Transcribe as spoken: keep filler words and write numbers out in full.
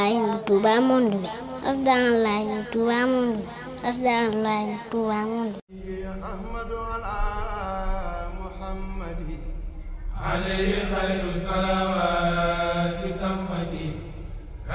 Touba monde bi asdaanalaay Touba monde bi asdaanalaay Touba monde Ahmadu ala Muhammadi alayhi khayru salawat